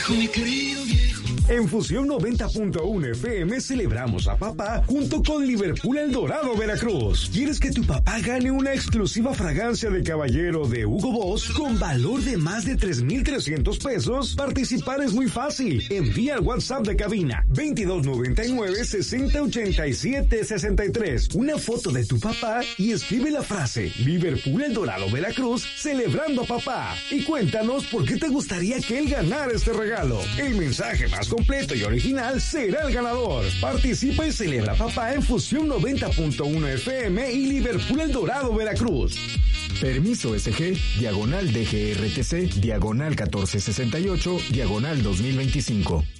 viejo, mi querido viejo. En Fusión 90.1 FM celebramos a papá junto con Liverpool El Dorado, Veracruz. ¿Quieres que tu papá gane una exclusiva fragancia de caballero de Hugo Boss con valor de más de 3,300 pesos? Participar es muy fácil. Envía al WhatsApp de cabina 2299-6087-63 una foto de tu papá y escribe la frase Liverpool El Dorado, Veracruz, celebrando a papá. Y cuéntanos por qué te gustaría que él ganara este regalo. El mensaje más completo y original será el ganador. Participa y celebra papá en Fusión 90.1 FM y Liverpool El Dorado, Veracruz. Permiso SG, /DGRTC, /1468, /2025.